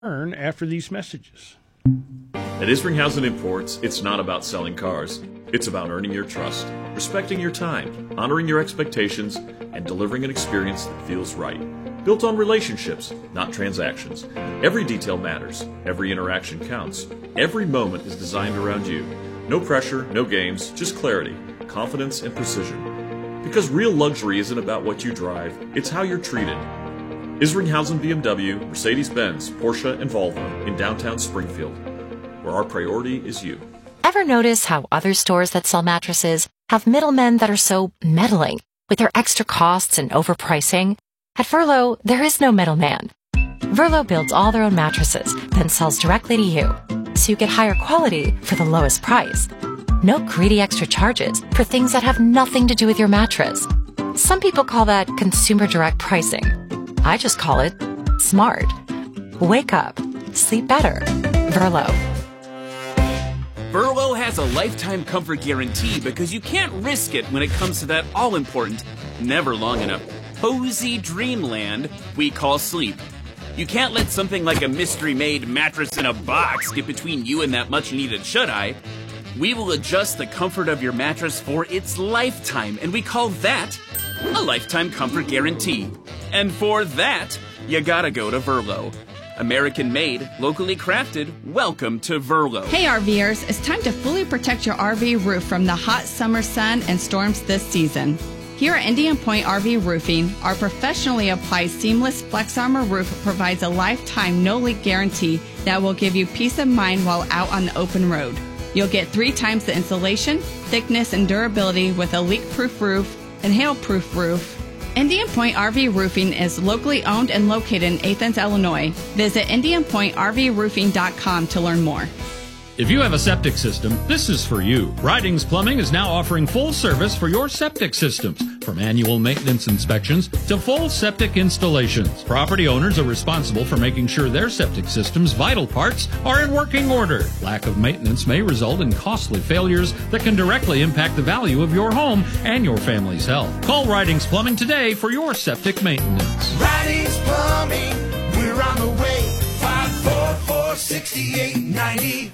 After these messages. At Isringhausen Imports, it's not about selling cars. It's about earning your trust, respecting your time, honoring your expectations, and delivering an experience that feels right. Built on relationships, not transactions. Every detail matters. Every interaction counts. Every moment is designed around you. No pressure, no games, just clarity, confidence, and precision. Because real luxury isn't about what you drive, it's how you're treated. Isringhausen BMW, Mercedes-Benz, Porsche, and Volvo in downtown Springfield, where our priority is you. Ever notice how other stores that sell mattresses have middlemen that are so meddling with their extra costs and overpricing? At Verlo, there is no middleman. Verlo builds all their own mattresses, then sells directly to you, so you get higher quality for the lowest price. No greedy extra charges for things that have nothing to do with your mattress. Some people call that consumer direct pricing. I just call it smart. Wake up. Sleep better. Verlo. Verlo has a lifetime comfort guarantee because you can't risk it when it comes to that all-important, never long enough, cozy dreamland we call sleep. You can't let something like a mystery-made mattress in a box get between you and that much-needed shut-eye. We will adjust the comfort of your mattress for its lifetime, and we call that a lifetime comfort guarantee. And for that, you gotta go to Verlo. American-made, locally crafted, welcome to Verlo. Hey RVers, it's time to fully protect your RV roof from the hot summer sun and storms this season. Here at Indian Point RV Roofing, our professionally applied seamless Flex Armor roof provides a lifetime no-leak guarantee that will give you peace of mind while out on the open road. You'll get 3 times the insulation, thickness, and durability with a leak-proof roof and hail-proof roof. Indian Point RV Roofing is locally owned and located in Athens, Illinois. Visit IndianPointRVRoofing.com to learn more. If you have a septic system, this is for you. Ridings Plumbing is now offering full service for your septic systems, from annual maintenance inspections to full septic installations. Property owners are responsible for making sure their septic system's vital parts are in working order. Lack of maintenance may result in costly failures that can directly impact the value of your home and your family's health. Call Ridings Plumbing today for your septic maintenance. Ridings Plumbing, we're on the way. 544-6890.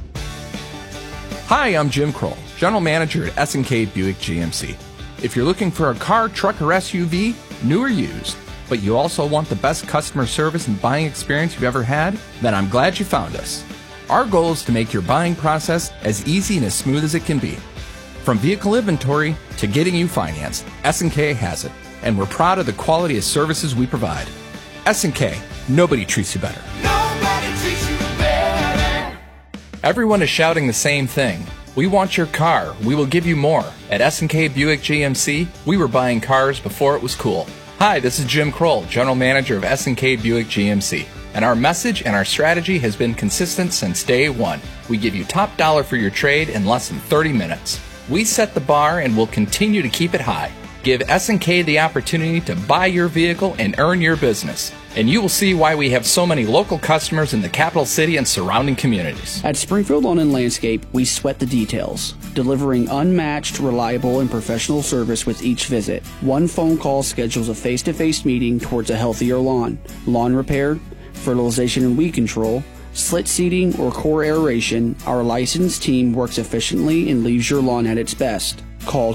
Hi, I'm Jim Kroll, General Manager at S&K Buick GMC. If you're looking for a car, truck, or SUV, new or used, but you also want the best customer service and buying experience you've ever had, then I'm glad you found us. Our goal is to make your buying process as easy and as smooth as it can be. From vehicle inventory to getting you financed, S&K has it, and we're proud of the quality of services we provide. S&K, nobody treats you better. Nobody treats you better. Everyone is shouting the same thing. We want your car. We will give you more. At S&K Buick GMC, we were buying cars before it was cool. Hi, this is Jim Kroll, General Manager of S&K Buick GMC. And our message and our strategy has been consistent since day one. We give you top dollar for your trade in less than 30 minutes. We set the bar and will continue to keep it high. Give S&K the opportunity to buy your vehicle and earn your business. And you will see why we have so many local customers in the capital city and surrounding communities. At Springfield Lawn and Landscape, we sweat the details, delivering unmatched, reliable, and professional service with each visit. One phone call schedules a face-to-face meeting towards a healthier lawn. Lawn repair, fertilization and weed control, slit seeding, or core aeration, our licensed team works efficiently and leaves your lawn at its best. Call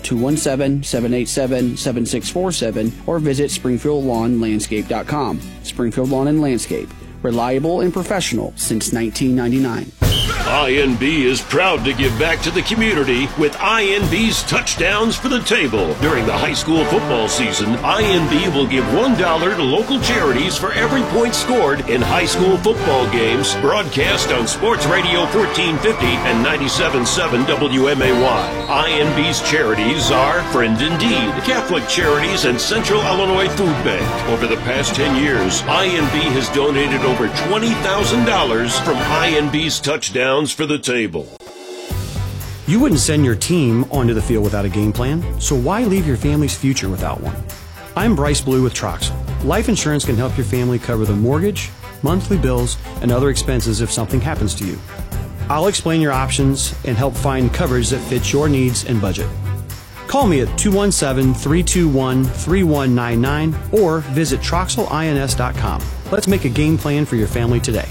217-787-7647 or visit SpringfieldLawnLandscape.com. Springfield Lawn and Landscape, reliable and professional since 1999. INB is proud to give back to the community with INB's Touchdowns for the Table. During the high school football season, INB will give $1 to local charities for every point scored in high school football games broadcast on Sports Radio 1450 and 97.7 WMAY. INB's charities are Friend Indeed, Catholic Charities, and Central Illinois Food Bank. Over the past 10 years, INB has donated over $20,000 from INB's Touchdowns for the Table. You wouldn't send your team onto the field without a game plan, so why leave your family's future without one? I'm Bryce Blue with Troxel. Life insurance can help your family cover the mortgage, monthly bills, and other expenses if something happens to you. I'll explain your options and help find coverage that fits your needs and budget. Call me at 217-321-3199 or visit TroxelINS.com. Let's make a game plan for your family today.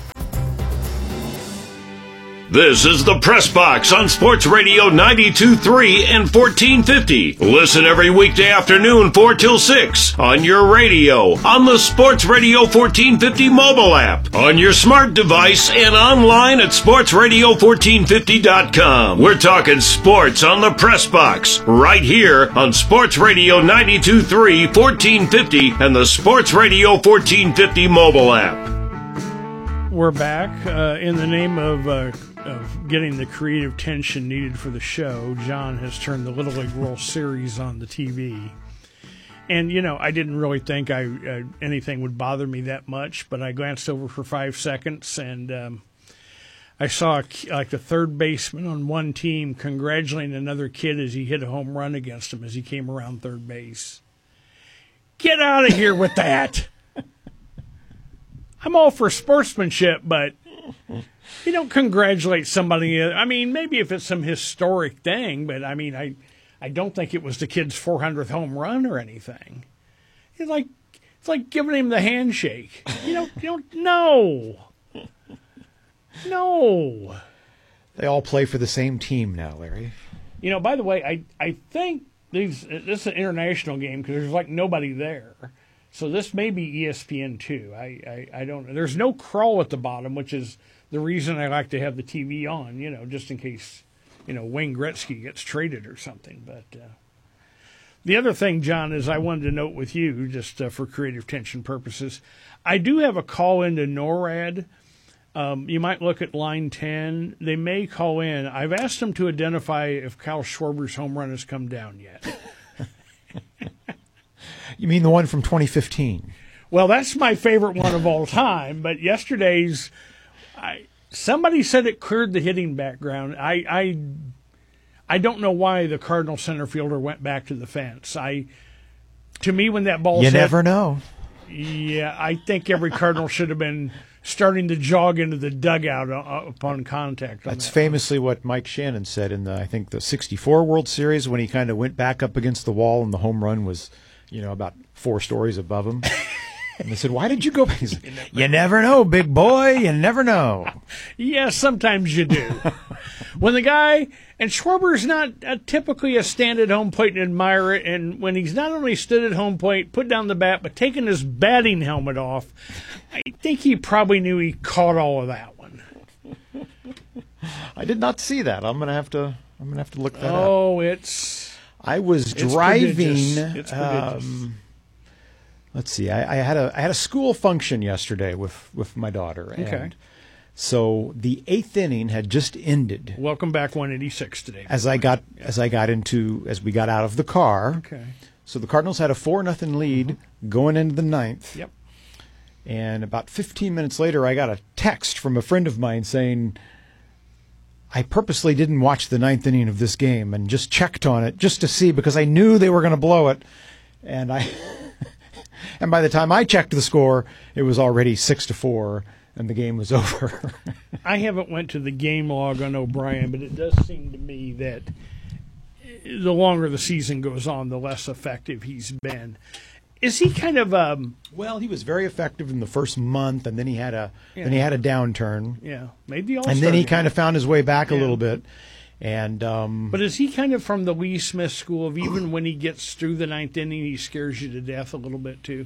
This is the Press Box on Sports Radio 92.3 and 1450. Listen every weekday afternoon 4 till 6 on your radio, on the Sports Radio 1450 mobile app, on your smart device, and online at sportsradio1450.com. We're talking sports on the Press Box right here on Sports Radio 92.3, 1450 and the Sports Radio 1450 mobile app. We're back. In the name of getting the creative tension needed for the show, John has turned the Little League World Series on the TV. And, you know, I didn't really think anything would bother me that much, but I glanced over for 5 seconds, and I saw like the third baseman on one team congratulating another kid as he hit a home run against him as he came around third base. Get out of here with that! I'm all for sportsmanship, but you don't congratulate somebody. I mean, maybe if it's some historic thing, but I mean, I don't think it was the kid's 400th home run or anything. It's like giving him the handshake. You don't know. No. They all play for the same team now, Larry. You know, by the way, I think this is an international game because there's like nobody there. So this may be ESPN2. I don't know. There's no crawl at the bottom, which is the reason I like to have the TV on, you know, just in case, you know, Wayne Gretzky gets traded or something. But the other thing, John, is I wanted to note with you, just for creative tension purposes, I do have a call into NORAD. You might look at line 10. They may call in. I've asked them to identify if Kyle Schwarber's home run has come down yet. You mean the one from 2015? Well, that's my favorite one of all time. But yesterday's, somebody said it cleared the hitting background. I don't know why the Cardinal center fielder went back to the fence. To me, when that ball, you never know. Yeah, I think every Cardinal should have been starting to jog into the dugout upon contact. That's famously what Mike Shannon said in I think the '64 World Series when he kind of went back up against the wall and the home run was, you know, about 4 stories above him. And they said, "Why did you go back?" He said, "You never know, big boy. You never know." Yeah, sometimes you do. When the guy, and Schwarber's not typically a stand at home plate and admire it, and when he's not only stood at home plate, put down the bat, but taken his batting helmet off, I think he probably knew he caught all of that one. I did not see that. I'm gonna have to look that up. Oh, I was driving. It's prodigious. Let's see. I had a school function yesterday with my daughter. Okay. And so the 8th inning had just ended. Welcome back 186 today. As we got out of the car. Okay. So the Cardinals had a 4-0 lead going into the 9th. Yep. And about 15 minutes later, I got a text from a friend of mine saying, I purposely didn't watch the 9th inning of this game and just checked on it just to see because I knew they were going to blow it. And and by the time I checked the score, it was already 6-4 and the game was over. I haven't went to the game log on O'Brien, but it does seem to me that the longer the season goes on, the less effective he's been. Is he kind of well, he was very effective in the first month, and then he had a downturn. Yeah, made the All-Star and then he game. kind of found his way back a little bit. And but is he kind of from the Lee Smith school of even when he gets through the 9th inning, he scares you to death a little bit too?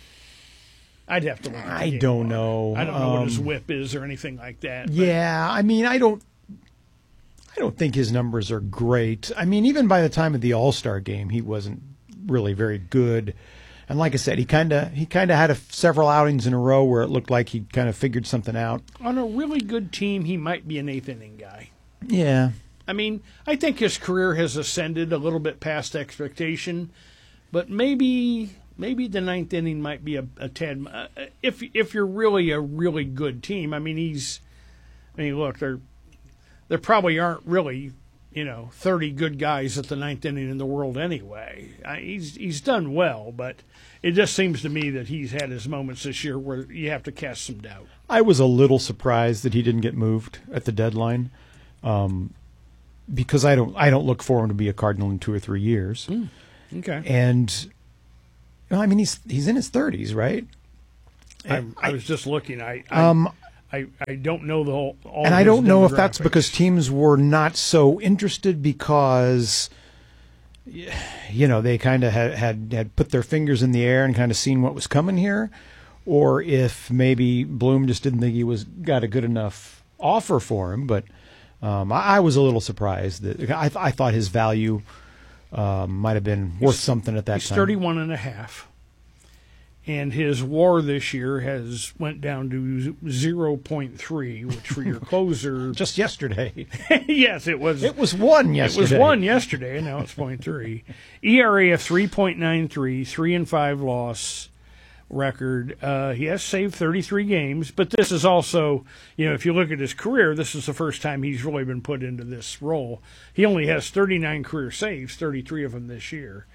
I'd have to look at the I game don't log. know. I don't know what his whip is or anything like that. Yeah, I mean, I don't think his numbers are great. I mean, even by the time of the All-Star game, he wasn't really very good. And like I said, he kind of had several outings in a row where it looked like he kind of figured something out. On a really good team, he might be an 8th inning guy. Yeah. I mean, I think his career has ascended a little bit past expectation, but maybe the 9th inning might be a tad. If you're really a really good team, I mean, look, there probably aren't really 30 good guys at the 9th inning in the world anyway. He's done well, but it just seems to me that he's had his moments this year where you have to cast some doubt. I was a little surprised that he didn't get moved at the deadline, because I don't look for him to be a Cardinal in 2 or 3 years. Okay. And I mean, he's in his 30s, right? I was just looking. I don't know the whole. And I don't know if that's because teams were not so interested because, they kind of had put their fingers in the air and kind of seen what was coming here, or if maybe Bloom just didn't think he got a good enough offer for him. But I was a little surprised that I thought his value might have been worth something at that he's time. 31.5. And his WAR this year has went down to 0.3, which for your closer... Just yesterday. Yes, it was... It was 1 yesterday. It was 1 yesterday, and now it's 0.3. ERA of 3.93, 3-5 loss record. He has saved 33 games, but this is also, if you look at his career, this is the first time he's really been put into this role. He only has 39 career saves, 33 of them this year.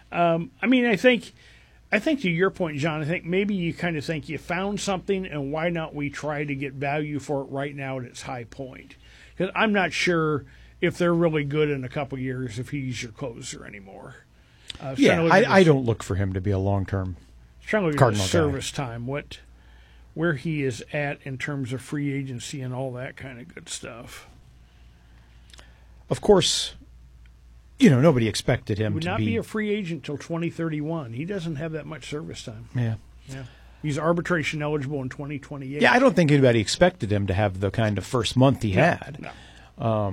I think to your point, John, I think maybe you kind of think you found something, and why not we try to get value for it right now at its high point? Because I'm not sure if they're really good in a couple of years if he's your closer anymore. I don't look for him to be a long-term trying to look Cardinal at service time, where he is at in terms of free agency and all that kind of good stuff. Of course, nobody expected him to would not be a free agent till 2031. He doesn't have that much service time. Yeah. He's arbitration eligible in 2028. Yeah, I don't think anybody expected him to have the kind of first month he had. No.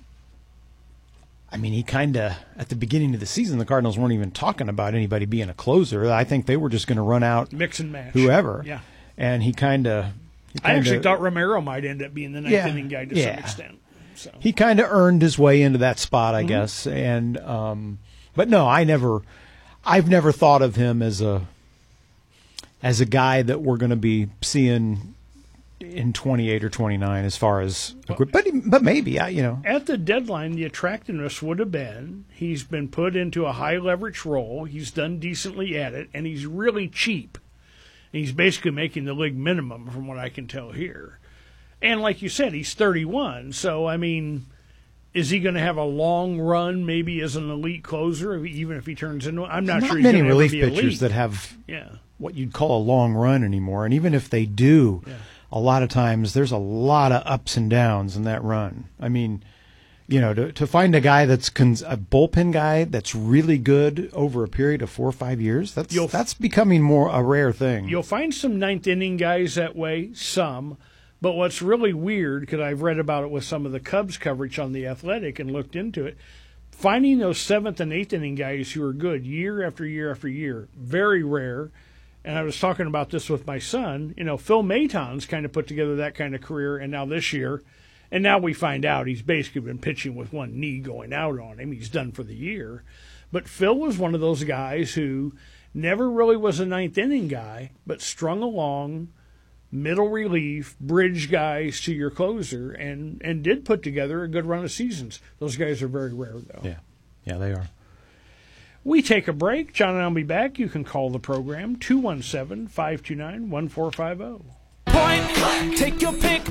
He kind of, at the beginning of the season, the Cardinals weren't even talking about anybody being a closer. I think they were just going to run out mix and match whoever. Yeah. And he kind of... I actually thought Romero might end up being the ninth inning guy to some extent. So. He kind of earned his way into that spot, I guess. And but no, I've never thought of him as a guy that we're going to be seeing in 28 or 29 as far as but maybe at the deadline the attractiveness would have been he's been put into a high leverage role, he's done decently at it, and he's really cheap. He's basically making the league minimum from what I can tell here. And like you said, he's 31. So, is he going to have a long run maybe as an elite closer, even if he turns into... I'm not sure he's many going to relief be pitchers elite. that have what you'd call a long run anymore. And even if they do, a lot of times there's a lot of ups and downs in that run. To find a guy that's a bullpen guy that's really good over a period of 4 or 5 years, that's becoming more a rare thing. You'll find some ninth inning guys that way, some... But what's really weird, because I've read about it with some of the Cubs coverage on The Athletic and looked into it, finding those 7th and 8th inning guys who are good year after year after year, very rare. And I was talking about this with my son. Phil Maton's kind of put together that kind of career, and now this year, and now we find out he's basically been pitching with one knee going out on him. He's done for the year. But Phil was one of those guys who never really was a 9th inning guy, but strung along middle relief, bridge guys to your closer, and did put together a good run of seasons. Those guys are very rare, though. Yeah, they are. We take a break. John and I'll be back. You can call the program, 217-529-1450. Point, take your pick,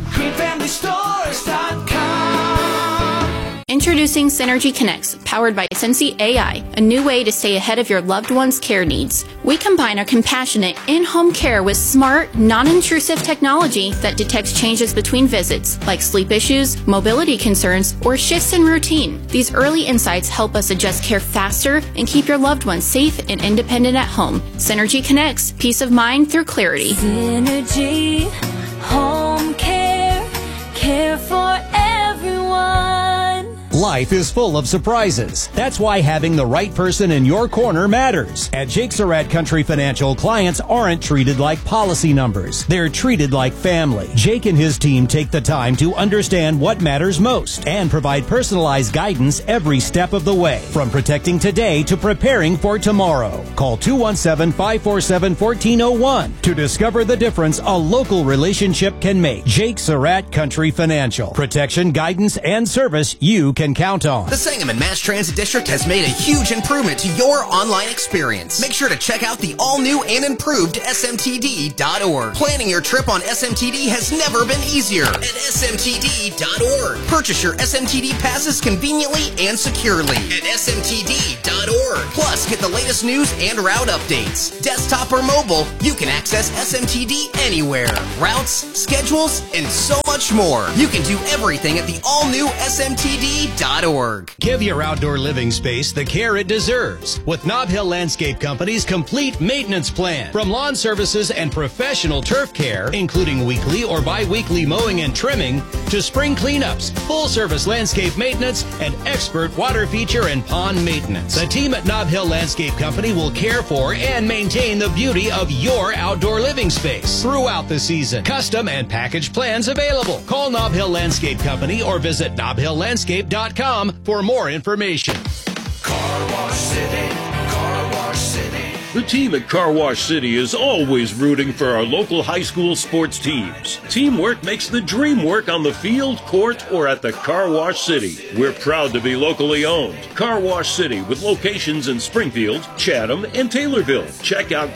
greenfamilystores.com. Introducing Synergy Connects, powered by Sensi AI, a new way to stay ahead of your loved one's care needs. We combine our compassionate in-home care with smart, non-intrusive technology that detects changes between visits, like sleep issues, mobility concerns, or shifts in routine. These early insights help us adjust care faster and keep your loved ones safe and independent at home. Synergy Connects, peace of mind through clarity. Synergy, home care, care for everyone. Life is full of surprises. That's why having the right person in your corner matters. At Jake Surratt Country Financial, clients aren't treated like policy numbers. They're treated like family. Jake and his team take the time to understand what matters most and provide personalized guidance every step of the way, from protecting today to preparing for tomorrow. Call 217-547-1401 to discover the difference a local relationship can make. Jake Surratt Country Financial. Protection, guidance, and service you can can count on. The Sangamon Mass Transit District has made a huge improvement to your online experience. Make sure to check out the all-new and improved smtd.org. Planning your trip on SMTD has never been easier at smtd.org. Purchase your SMTD passes conveniently and securely at smtd.org. Plus, get the latest news and route updates. Desktop or mobile, you can access SMTD anywhere. Routes, schedules, and so much more. You can do everything at the all-new smtd.org. Give your outdoor living space the care it deserves with Nob Hill Landscape Company's complete maintenance plan. From lawn services and professional turf care, including weekly or bi-weekly mowing and trimming, to spring cleanups, full-service landscape maintenance, and expert water feature and pond maintenance. The team at Nob Hill Landscape Company will care for and maintain the beauty of your outdoor living space throughout the season. Custom and package plans available. Call Nob Hill Landscape Company or visit nobhilllandscape.com for more information. Car Wash City, Car Wash City. The team at Car Wash City is always rooting for our local high school sports teams. Teamwork makes the dream work on the field, court, or at the Car Wash City. We're proud to be locally owned. Car Wash City with locations in Springfield, Chatham, and Taylorville. Check out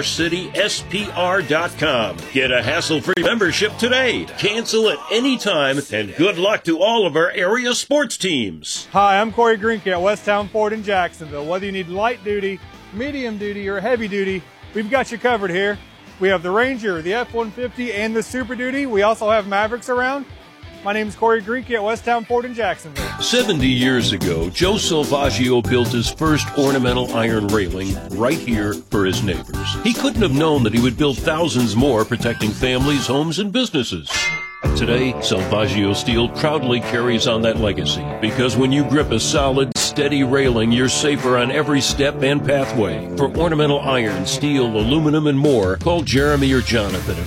carwashcityspr.com. Get a hassle-free membership today. Cancel at any time, and good luck to all of our area sports teams. Hi, I'm Corey Greenke at Westtown Ford in Jacksonville. Whether you need light duty, medium duty, or heavy duty, we've got you covered here. We have the Ranger, the F-150, and the Super Duty. We also have Mavericks around. My name is Corey Greenke at Westtown Ford in Jacksonville. 70 years ago, Joe Salvaggio built his first ornamental iron railing right here for his neighbors. He couldn't have known that he would build thousands more protecting families, homes, and businesses. Today, Salvaggio Steel proudly carries on that legacy because when you grip a solid, steady railing, you're safer on every step and pathway. For ornamental iron, steel, aluminum, and more, call Jeremy or Jonathan at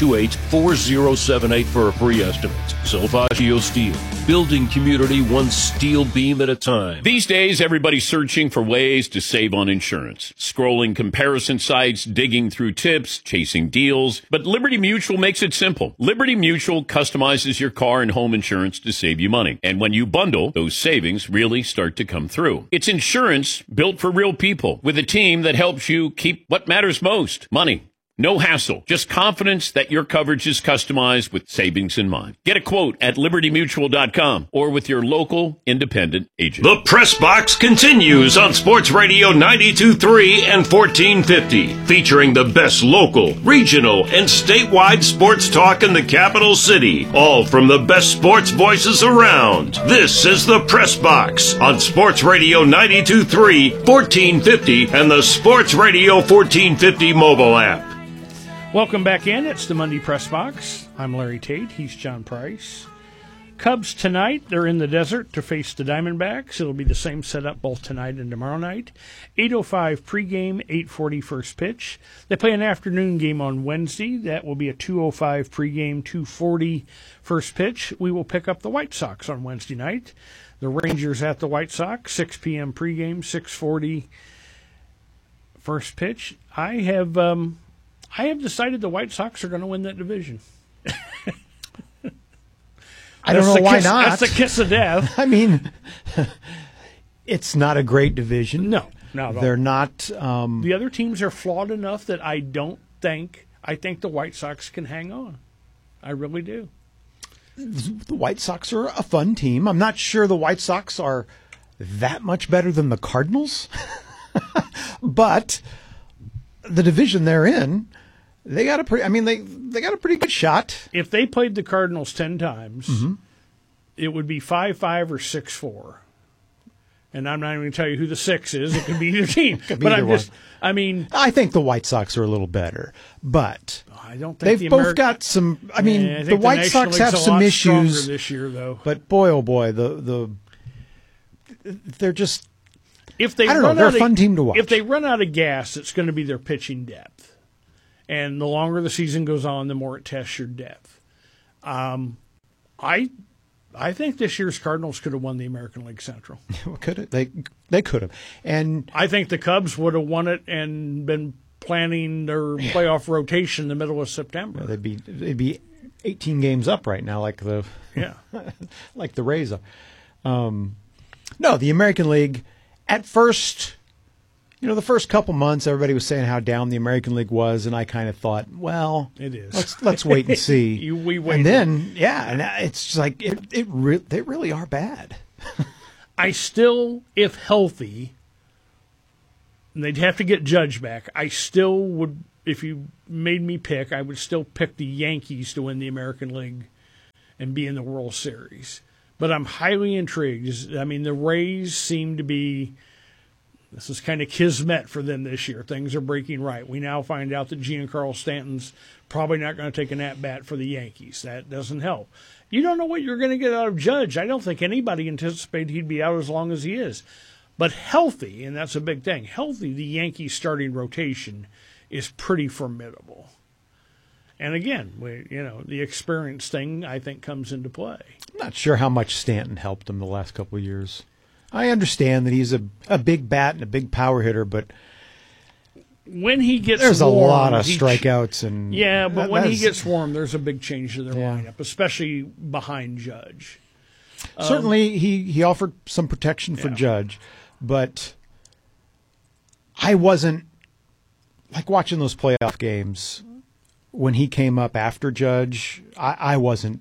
528-4078 for a free estimate. Salvaggio Steel, building community one steel beam at a time. These days, everybody's searching for ways to save on insurance. Scrolling comparison sites, digging through tips, chasing deals. But Liberty Mutual makes it simple. Liberty Mutual customizes your car and home insurance to save you money. And when you bundle, those savings really start to come through. It's insurance built for real people with a team that helps you keep what matters most, money. No hassle, just confidence that your coverage is customized with savings in mind. Get a quote at libertymutual.com or with your local independent agent. The Press Box continues on Sports Radio 92.3 and 1450, featuring the best local, regional, and statewide sports talk in the capital city, all from the best sports voices around. This is the Press Box on Sports Radio 92.3, 1450, and the Sports Radio 1450 mobile app. Welcome back in. It's the Monday Press Box. I'm Larry Tate. He's John Price. Cubs tonight, they're in the desert to face the Diamondbacks. It'll be the same setup both tonight and tomorrow night. 8:05 pregame, 8:40 first pitch. They play an afternoon game on Wednesday. That will be a 2:05 pregame, 2:40 first pitch. We will pick up the White Sox on Wednesday night. The Rangers at the White Sox, 6 p.m. pregame, 6:40 first pitch. I have decided the White Sox are going to win that division. I don't know why not. That's the kiss of death. I mean, it's not a great division. No, not at all. They're not. The other teams are flawed enough that I think the White Sox can hang on. I really do. The White Sox are a fun team. I'm not sure the White Sox are that much better than the Cardinals, but the division they're in, they got a pretty. I mean, they got a pretty good shot. If they played the Cardinals 10 times, it would be 5-5 or 6-4. And I'm not even going to tell you who the 6 is. It could be either team. But I think the White Sox are a little better, but I don't think they've both got some. I mean, the White Sox have some issues this year, though. But boy, oh boy, they're just. If they they're a fun team to watch. If they run out of gas, it's going to be their pitching depth. And the longer the season goes on, the more it tests your depth. I think this year's Cardinals could have won the American League Central. Could have. They could have. And I think the Cubs would have won it and been planning their playoff rotation in the middle of September. They'd be 18 games up right now, like the Rays are. No, the American League, at first, the first couple months, everybody was saying how down the American League was, and I kind of thought, well, it is. Let's wait and see. We wait. And then, and it's just like they really are bad. I still, if healthy, and they'd have to get Judge back, I still would, if you made me pick, I would still pick the Yankees to win the American League and be in the World Series. But I'm highly intrigued. I mean, the Rays seem to be, this is kind of kismet for them this year. Things are breaking right. We now find out that Giancarlo Stanton's probably not going to take an at-bat for the Yankees. That doesn't help. You don't know what you're going to get out of Judge. I don't think anybody anticipated he'd be out as long as he is. But healthy, and that's a big thing, healthy, the Yankees starting rotation is pretty formidable. And again, the experience thing, I think, comes into play. I'm not sure how much Stanton helped him the last couple of years. I understand that he's a big bat and a big power hitter, but when he gets there's warm, a lot of strikeouts and but when he gets warm, there's a big change to their lineup, especially behind Judge. Certainly, he offered some protection for Judge, but I wasn't like watching those playoff games when he came up after Judge. I wasn't.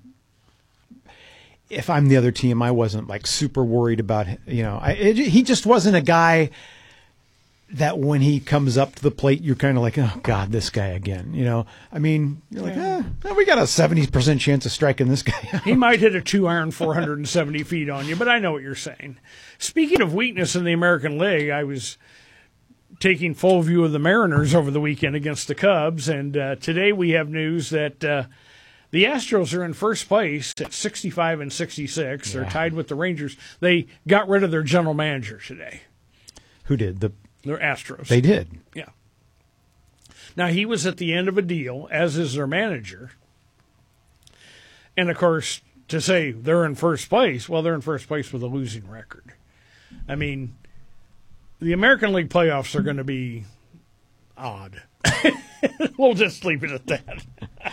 If I'm the other team, I wasn't like super worried about he just wasn't a guy that when he comes up to the plate, you're kind of like, oh God, this guy again. I mean, you're like, we got a 70% chance of striking this guy out. He might hit a 2-iron 470 feet on you, but I know what you're saying. Speaking of weakness in the American League, I was taking full view of the Mariners over the weekend against the Cubs, and today we have news that the Astros are in first place at 65 and 66. They're tied with the Rangers. They got rid of their general manager today. Who did? The Astros. They did. Yeah. Now, he was at the end of a deal, as is their manager. And, of course, to say they're in first place, well, they're in first place with a losing record. I mean, the American League playoffs are going to be odd. We'll just leave it at that.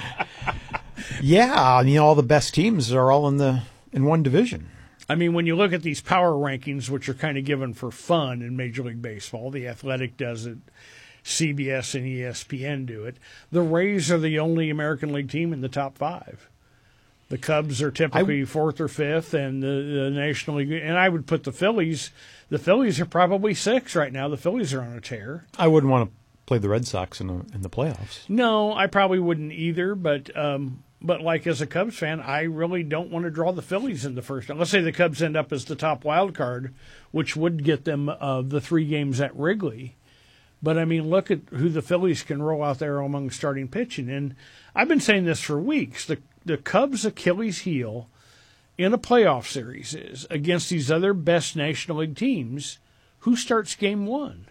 Yeah, all the best teams are all in one division. I mean, when you look at these power rankings, which are kind of given for fun in Major League Baseball, The Athletic does it, CBS and ESPN do it. The Rays are the only American League team in the top 5. The Cubs are typically 4th or 5th, and the National League. And I would put the Phillies. The Phillies are probably 6 right now. The Phillies are on a tear. I wouldn't want to play the Red Sox in the playoffs. No, I probably wouldn't either, but like as a Cubs fan, I really don't want to draw the Phillies in the first round. Let's say the Cubs end up as the top wild card, which would get them the 3 games at Wrigley. But, I mean, look at who the Phillies can roll out there among starting pitching. And I've been saying this for weeks. The Cubs' Achilles heel in a playoff series is against these other best National League teams, who starts game 1?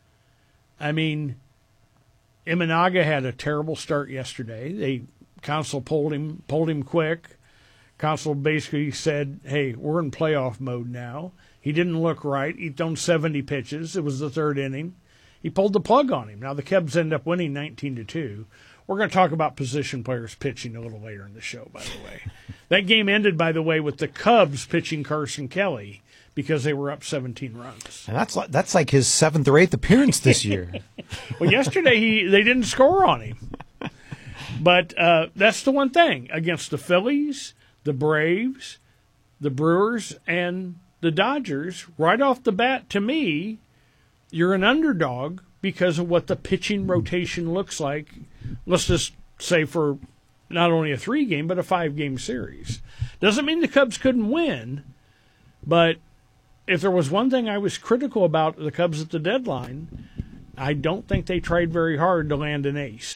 I mean, Imanaga had a terrible start yesterday. Council pulled him quick. Council basically said, hey, we're in playoff mode now. He didn't look right. He'd thrown 70 pitches. It was the 3rd inning. He pulled the plug on him. Now the Cubs end up winning 19-2. We're going to talk about position players pitching a little later in the show, by the way. That game ended, by the way, with the Cubs pitching Carson Kelly because they were up 17 runs. And that's like his 7th or 8th appearance this year. Well, yesterday they didn't score on him. But that's the one thing. Against the Phillies, the Braves, the Brewers, and the Dodgers, right off the bat, to me, you're an underdog because of what the pitching rotation looks like. Let's just say for not only a 3-game, but a 5-game series. Doesn't mean the Cubs couldn't win, but if there was one thing I was critical about the Cubs at the deadline, I don't think they tried very hard to land an ace.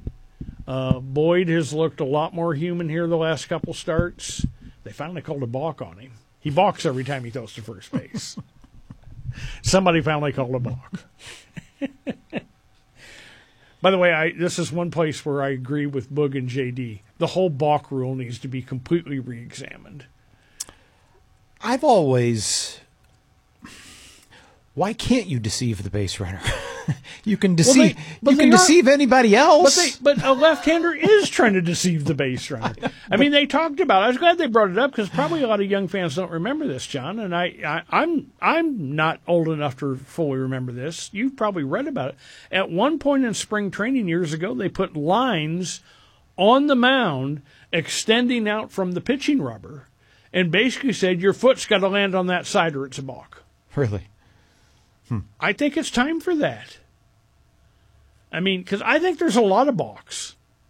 Boyd has looked a lot more human here the last couple starts. They finally called a balk on him. He balks every time he throws to first base. Somebody finally called a balk. By the way, this is one place where I agree with Boog and JD. The whole balk rule needs to be completely re-examined. I've always... Why can't you deceive the base runner? You can deceive. You can deceive anybody else. But a left-hander is trying to deceive the base runner. I mean, they talked about it. I was glad they brought it up because probably a lot of young fans don't remember this, John. And I'm not old enough to fully remember this. You've probably read about it. At one point in spring training years ago, they put lines on the mound extending out from the pitching rubber, and basically said your foot's got to land on that side or it's a balk. Really? I think it's time for that. I mean, because I think there's a lot of balks.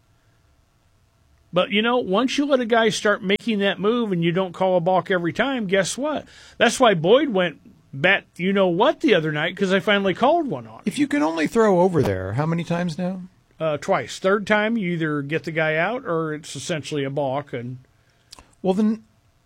But, once you let a guy start making that move and you don't call a balk every time, guess what? That's why Boyd went bat you-know-what the other night, because I finally called one on him. If you can only throw over there, how many times now? Twice. Third time, you either get the guy out or it's essentially a balk. Well, then,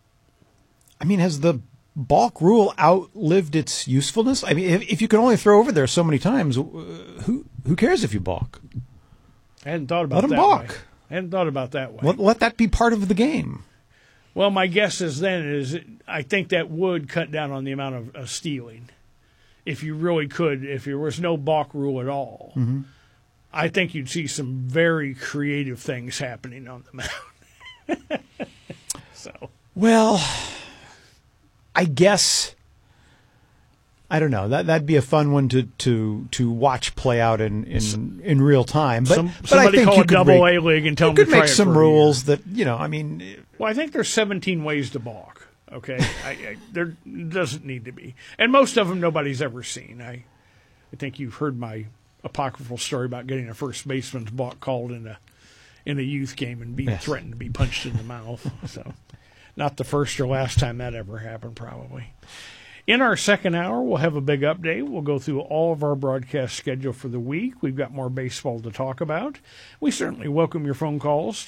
I mean, has the balk rule outlived its usefulness? I mean, if you can only throw over there so many times, who cares if you balk? I hadn't thought about that. Let him balk. Way. I hadn't thought about that way. Let that be part of the game. Well, my guess is I think that would cut down on the amount of stealing. If you really could, if there was no balk rule at all, I think you'd see some very creative things happening on the mound. Well, I guess I don't know. That'd be a fun one to watch play out in real time. But somebody I think call a double A league and tell them to try make some rules that I mean. Well, I think there's 17 ways to balk. Okay, there doesn't need to be, and most of them nobody's ever seen. I think you've heard my apocryphal story about getting a first baseman's balk called in a youth game and being threatened to be punched in the mouth. So, not the first or last time that ever happened, probably. In our second hour, we'll have a big update. We'll go through all of our broadcast schedule for the week. We've got more baseball to talk about. We certainly welcome your phone calls,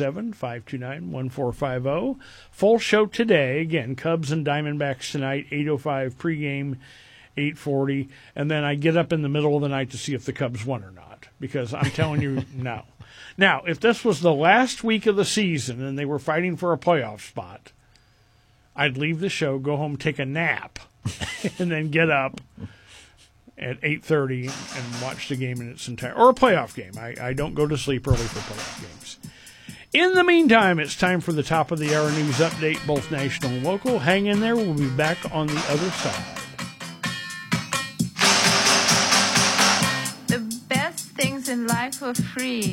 217-529-1450. Full show today. Again, Cubs and Diamondbacks tonight, 8:05 pregame, 8:40. And then I get up in the middle of the night to see if the Cubs won or not, because I'm telling you, no. Now, if this was the last week of the season and they were fighting for a playoff spot, I'd leave the show, go home, take a nap, and then get up at 8:30 and watch the game in its entirety, or a playoff game. I don't go to sleep early for playoff games. In the meantime, it's time for the top of the hour news update, both national and local. Hang in there. We'll be back on the other side. The best things in life are free.